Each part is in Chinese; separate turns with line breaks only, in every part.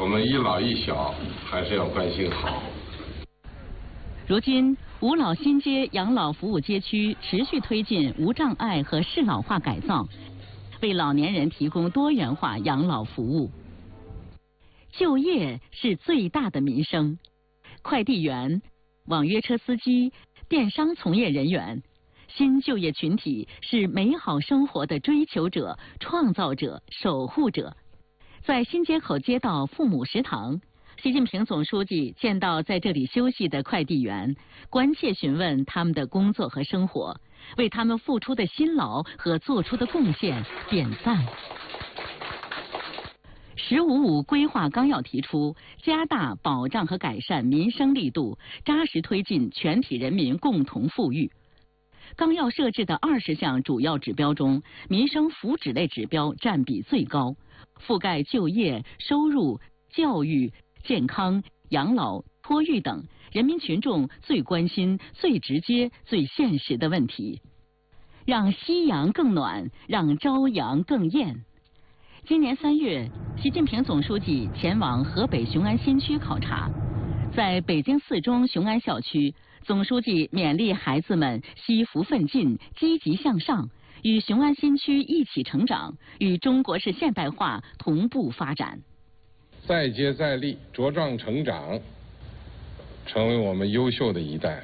我们一老一小还是要关心好。
如今，五老新街养老服务街区持续推进无障碍和适老化改造，为老年人提供多元化养老服务。就业是最大的民生，快递员、网约车司机、电商从业人员，新就业群体是美好生活的追求者、创造者、守护者。在新街口街道父母食堂，习近平总书记见到在这里休息的快递员，关切询问他们的工作和生活，为他们付出的辛劳和做出的贡献点赞。“15+5”规划纲要提出，加大保障和改善民生力度，扎实推进全体人民共同富裕。纲要设置的20项主要指标中，民生福祉类指标占比最高，覆盖就业、收入、教育、健康、养老、托育等人民群众最关心、最直接、最现实的问题，让夕阳更暖，让朝阳更艳。今年3月，习近平总书记前往河北雄安新区考察，在北京4中雄安校区，总书记勉励孩子们惜福奋进、积极向上，与雄安新区一起成长，与中国式现代化同步发展。
再接再厉，茁壮成长，成为我们优秀的一代。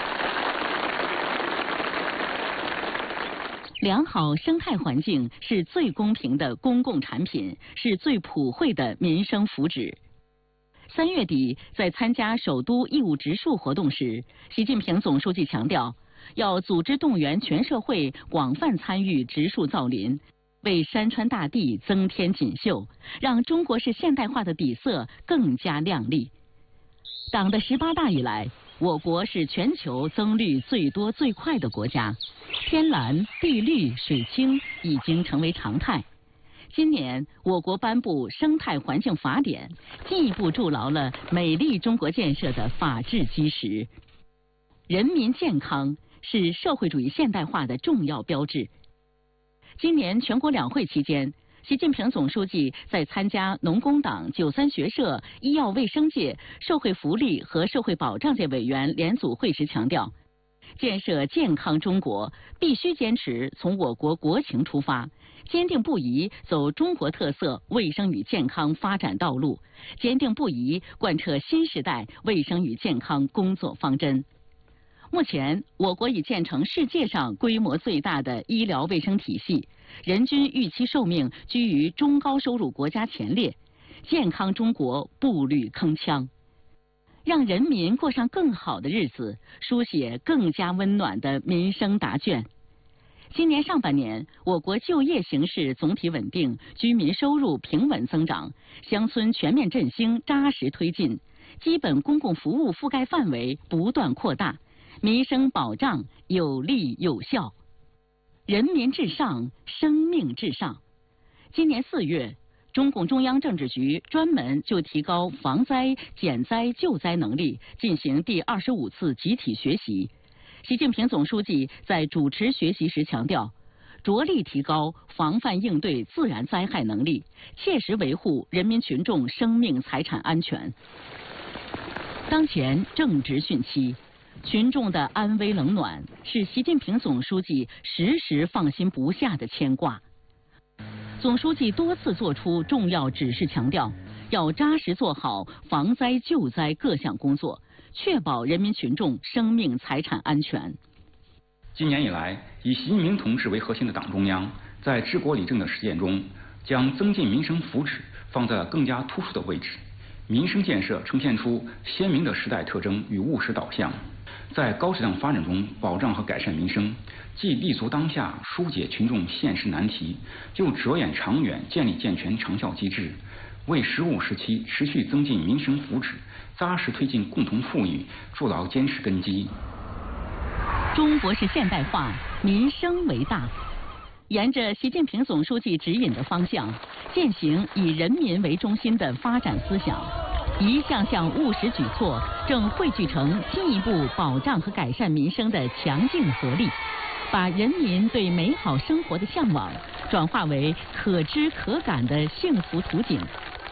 良好生态环境是最公平的公共产品，是最普惠的民生福祉。3月底，在参加首都义务植树活动时，习近平总书记强调，要组织动员全社会广泛参与植树造林，为山川大地增添锦绣，让中国式现代化的底色更加亮丽。党的18大以来，我国是全球增绿最多最快的国家，天蓝、地绿、水清已经成为常态。今年，我国颁布《生态环境法典》，进一步筑牢了美丽中国建设的法治基石。人民健康是社会主义现代化的重要标志。今年全国两会期间，习近平总书记在参加农工党、93学社、医药卫生界、社会福利和社会保障界委员联组会时强调，建设健康中国必须坚持从我国国情出发，坚定不移走中国特色卫生与健康发展道路，坚定不移贯彻新时代卫生与健康工作方针。目前，我国已建成世界上规模最大的医疗卫生体系，人均预期寿命居于中高收入国家前列，健康中国步履铿锵。让人民过上更好的日子，书写更加温暖的民生答卷。今年上半年，我国就业形势总体稳定，居民收入平稳增长，乡村全面振兴扎实推进，基本公共服务覆盖范围不断扩大，民生保障有力有效。人民至上，生命至上。今年4月，中共中央政治局专门就提高防灾、减灾、救灾能力进行第25次集体学习。习近平总书记在主持学习时强调，着力提高防范应对自然灾害能力，切实维护人民群众生命财产安全。当前正值汛期，群众的安危冷暖是习近平总书记时时放心不下的牵挂。总书记多次作出重要指示，强调要扎实做好防灾救灾各项工作，确保人民群众生命财产安全。
今年以来，以习近平同志为核心的党中央在治国理政的实践中，将增进民生福祉放在了更加突出的位置，民生建设呈现出鲜明的时代特征与务实导向。在高质量发展中保障和改善民生，既立足当下疏解群众现实难题，又着眼长远建立健全长效机制，为15时期持续增进民生福祉、扎实推进共同富裕筑牢坚实根基。
中国式现代化，民生为大。沿着习近平总书记指引的方向，践行以人民为中心的发展思想，一项项务实举措正汇聚成进一步保障和改善民生的强劲合力，把人民对美好生活的向往转化为可知可感的幸福图景，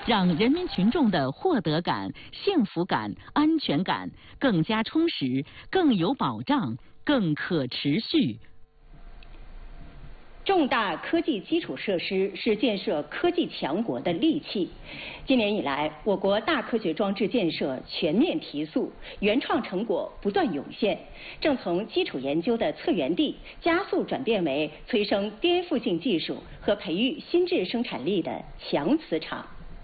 让人民群众的获得感、幸福感、安全感更加充实、更有保障、更可持续。
重大科技基础设施是建设科技强国的利器。今年以来，我国大科学装置建设全面提速，原创成果不断涌现，正从基础研究的策源地加速转变为催生颠覆性技术和培育新质生产力的强磁场。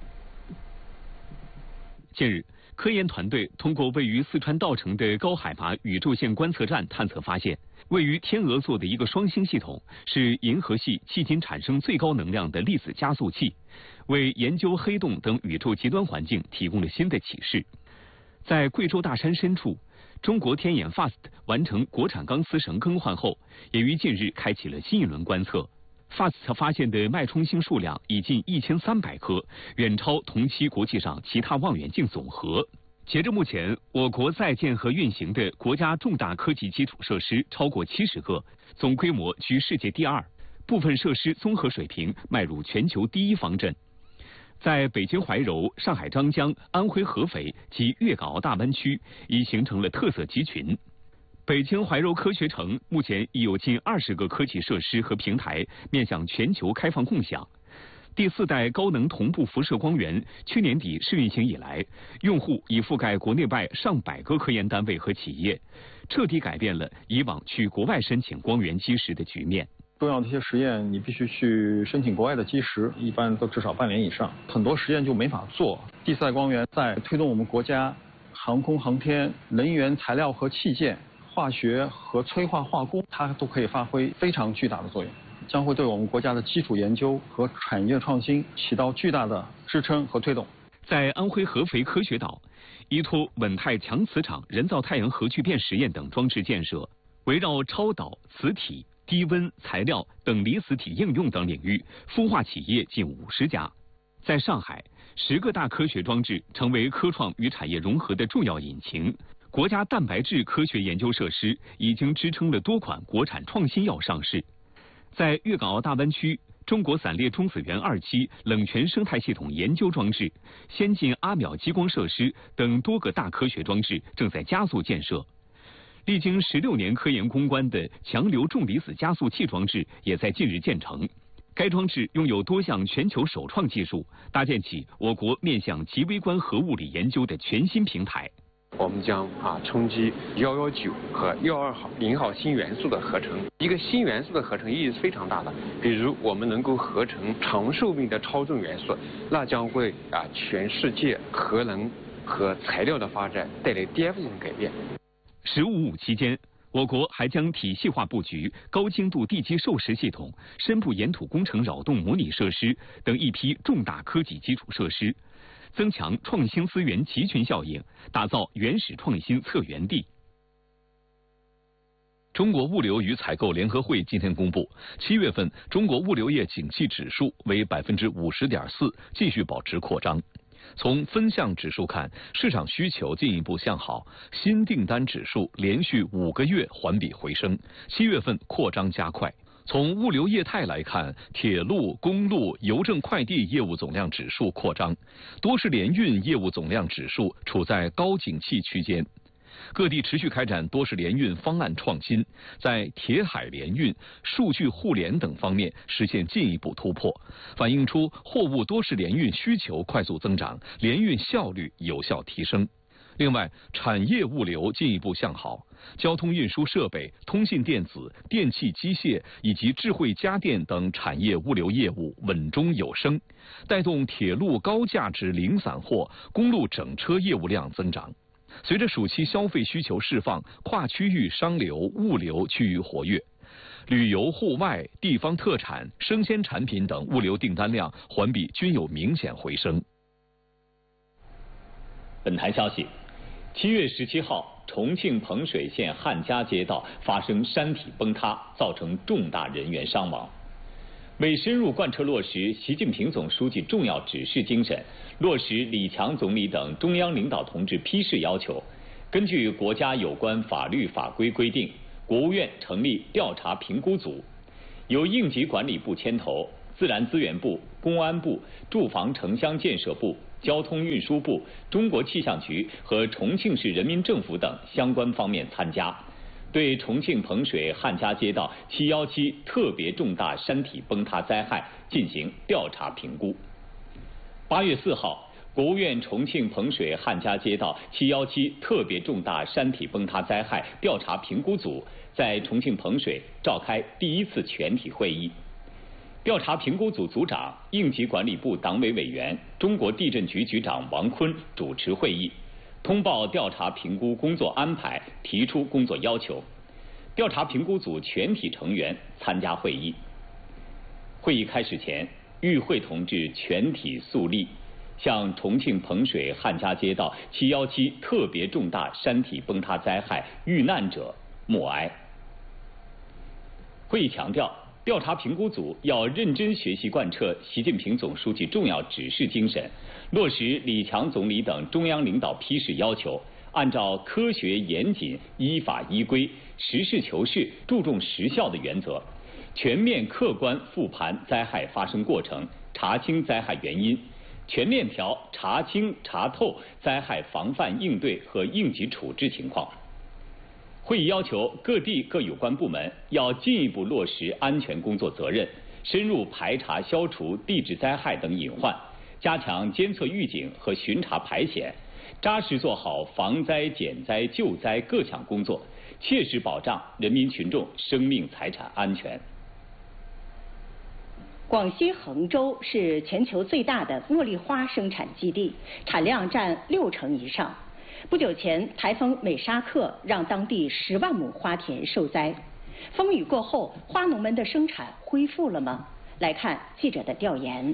近日，科研团队通过位于四川稻城的高海拔宇宙线观测站探测发现，位于天鹅座的一个双星系统是银河系迄今产生最高能量的粒子加速器，为研究黑洞等宇宙极端环境提供了新的启示。在贵州大山深处，中国天眼 FAST 完成国产钢丝绳更换后，也于近日开启了新一轮观测。FAST 发现的脉冲星数量已近1300颗，远超同期国际上其他望远镜总和。截至目前，我国在建和运行的国家重大科技基础设施超过70个，总规模居世界第2，部分设施综合水平迈入全球第1方阵。在北京怀柔、上海张江、安徽合肥及粤港澳大湾区已形成了特色集群。北京怀柔科学城目前已有近20个科技设施和平台面向全球开放共享。第4代高能同步辐射光源去年底试运行以来，用户已覆盖国内外上百个科研单位和企业，彻底改变了以往去国外申请光源基石的局面。
重要的一些实验，你必须去申请国外的基石，一般都至少半年以上，很多实验就没法做。第4代光源在推动我们国家航空航天、能源材料和器件、化学和催化化工，它都可以发挥非常巨大的作用，将会对我们国家的基础研究和产业创新起到巨大的支撑和推动。
在安徽合肥科学岛，依托稳态强磁场人造太阳核聚变实验等装置建设，围绕超导、磁体、低温材料等离子体应用等领域，孵化企业近50家。在上海，10个大科学装置成为科创与产业融合的重要引擎。国家蛋白质科学研究设施已经支撑了多款国产创新药上市。在粤港澳大湾区，中国散裂中子源2期冷泉生态系统研究装置、先进阿秒激光设施等多个大科学装置正在加速建设。历经16年科研攻关的强流重离子加速器装置也在近日建成。该装置拥有多项全球首创技术，搭建起我国面向极微观核物理研究的全新平台。
我们将冲击119和120号新元素的合成。一个新元素的合成意义是非常大的。比如我们能够合成长寿命的超重元素，那将为全世界核能和材料的发展带来颠覆性改变。
15.5期间，我国还将体系化布局高精度地基授时系统、深部岩土工程扰动模拟设施等一批重大科技基础设施，增强创新资源集群效应，打造原始创新策源地。
中国物流与采购联合会今天公布，7月份中国物流业景气指数为50.4%，继续保持扩张。从分项指数看，市场需求进一步向好，新订单指数连续5个月环比回升，7月份扩张加快。从物流业态来看，铁路、公路、邮政快递业务总量指数扩张，多式联运业务总量指数处在高景气区间。各地持续开展多式联运方案创新，在铁海联运、数据互联等方面实现进一步突破，反映出货物多式联运需求快速增长，联运效率有效提升。另外，产业物流进一步向好，交通运输设备、通信电子、电气机械以及智慧家电等产业物流业务稳中有升，带动铁路高价值零散货、公路整车业务量增长。随着暑期消费需求释放，跨区域商流、物流趋于活跃，旅游、户外、地方特产、生鲜产品等物流订单量环比均有明显回升。
本台消息，7月17号，重庆彭水县汉家街道发生山体崩塌，造成重大人员伤亡。为深入贯彻落实习近平总书记重要指示精神，落实李强总理等中央领导同志批示要求，根据国家有关法律法规规定，国务院成立调查评估组，由应急管理部牵头， 自然资源部、公安部、住房城乡建设部、交通运输部、中国气象局和重庆市人民政府等相关方面参加，对重庆彭水汉家街道717特别重大山体崩塌灾害进行调查评估。8月4号，国务院重庆彭水汉家街道717特别重大山体崩塌灾害调查评估组在重庆彭水召开第1次全体会议。调查评估组组长、应急管理部党委委员、中国地震局局长王坤主持会议，通报调查评估工作安排，提出工作要求。调查评估组全体成员参加会议。会议开始前，与会同志全体肃立，向重庆彭水汉家街道717特别重大山体崩塌灾害遇难者默哀。会议强调，调查评估组要认真学习贯彻习近平总书记重要指示精神，落实李强总理等中央领导批示要求，按照科学严谨、依法依规、实事求是、注重实效的原则，全面客观复盘灾害发生过程，查清灾害原因，全链条查清查透灾害防范应对和应急处置情况。会议要求各地各有关部门要进一步落实安全工作责任，深入排查消除地质灾害等隐患，加强监测预警和巡查排险，扎实做好防灾减灾救灾各项工作，切实保障人民群众生命财产安全。
广西衡州是全球最大的茉莉花生产基地，产量占60%以上。不久前，台风美沙克让当地10万亩花田受灾。风雨过后，花农们的生产恢复了吗？来看记者的调研。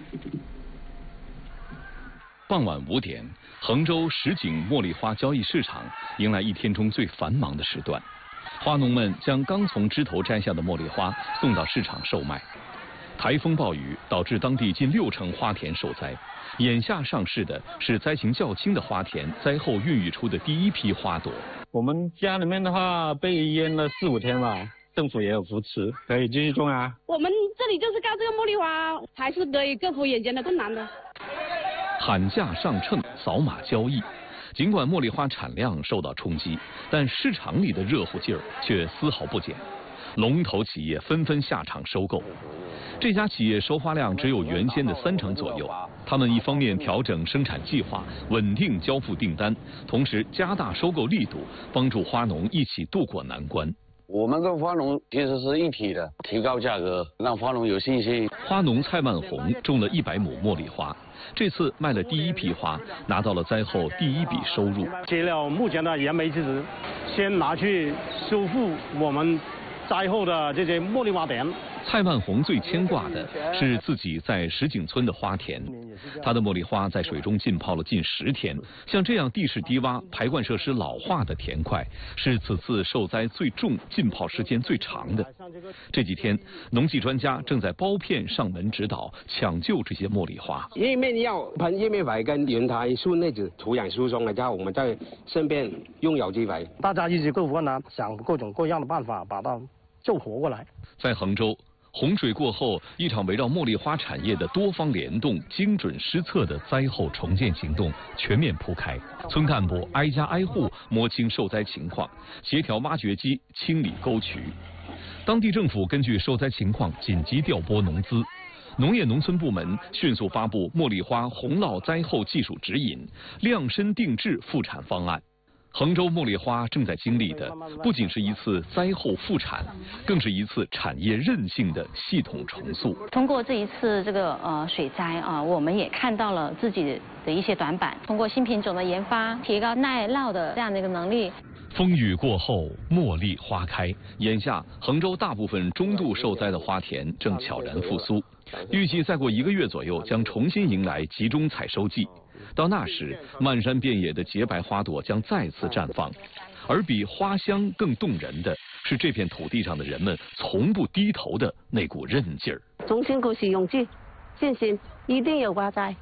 傍晚5点，衡州什锦茉莉花交易市场迎来一天中最繁忙的时段。花农们将刚从枝头摘下的茉莉花送到市场售卖。台风暴雨导致当地近60%花田受灾。眼下上市的是灾情较轻的花田灾后孕育出的第一批花朵。
我们家里面的话被淹了4、5天吧，政府也有扶持，可以继续种啊。
我们这里就是靠这个茉莉花，还是可以克服眼前的困难的。
喊价上秤，扫码交易。尽管茉莉花产量受到冲击，但市场里的热乎劲儿却丝毫不减。龙头企业纷纷下场收购。这家企业收花量只有原先的30%左右。他们一方面调整生产计划，稳定交付订单，同时加大收购力度，帮助花农一起渡过难关。
我们跟花农其实是一体的，提高价格，让花农有信心。
花农蔡万红种了100亩茉莉花，这次卖了第一批花，拿到了灾后第一笔收入。
接了目前的燃眉之急，先拿去修复我们灾后的这些茉莉花田。
蔡万红最牵挂的是自己在什锦村的花田，他的茉莉花在水中浸泡了近10天。像这样地势低洼、排灌设施老化的田块，是此次受灾最重、浸泡时间最长的。这几天，农技专家正在包片上门指导，抢救这些茉莉花。
叶面药喷叶面肥跟原苔顺内子土壤疏松了之后，我们再顺便用有机肥。
大家一起克服困难，想各种各样的办法把它救活过来。
在衡州，洪水过后，一场围绕茉莉花产业的多方联动、精准施策的灾后重建行动全面铺开。村干部挨家挨户摸清受灾情况，协调挖掘机清理沟渠。当地政府根据受灾情况紧急调拨农资。农业农村部门迅速发布茉莉花洪涝灾后技术指引，量身定制复产方案。衡州茉莉花正在经历的不仅是一次灾后复产，更是一次产业韧性的系统重塑。
通过这一次这个水灾啊，我们也看到了自己的一些短板，通过新品种的研发，提高耐涝的这样的一个能力。
风雨过后，茉莉花开。眼下，衡州大部分中度受灾的花田正悄然复苏，预计再过1个月左右将重新迎来集中采收季。到那时，漫山遍野的洁白花朵将再次绽放，而比花香更动人的是这片土地上的人们从不低头的那股韧劲儿。
重新鼓起勇气，信心一定有花栽。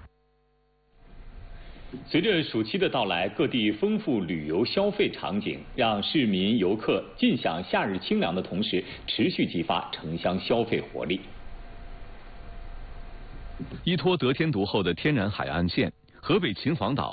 随着暑期的到来，各地丰富旅游消费场景，让市民游客尽享夏日清凉的同时，持续激发城乡消费活力。
依托得天独厚的天然海岸线，河北秦皇岛